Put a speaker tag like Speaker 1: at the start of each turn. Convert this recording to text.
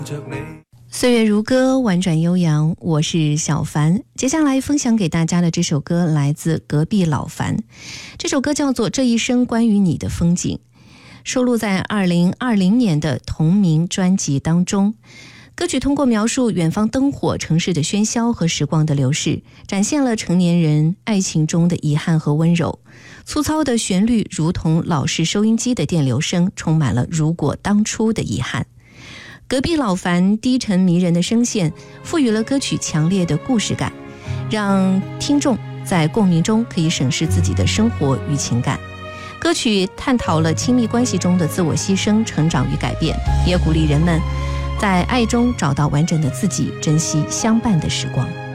Speaker 1: 着你。
Speaker 2: 岁月如歌，婉转悠扬，我是小凡。接下来分享给大家的这首歌来自隔壁老樊，这首歌叫做《这一生关于你的风景》，收录在2020年的同名专辑当中。歌曲通过描述远方灯火、城市的喧嚣和时光的流逝，展现了成年人爱情中的遗憾和温柔。粗糙的旋律如同老式收音机的电流声，充满了如果当初的遗憾。隔壁老樊低沉迷人的声线赋予了歌曲强烈的故事感，让听众在共鸣中可以审视自己的生活与情感。歌曲探讨了亲密关系中的自我牺牲、成长与改变，也鼓励人们在爱中找到完整的自己，珍惜相伴的时光。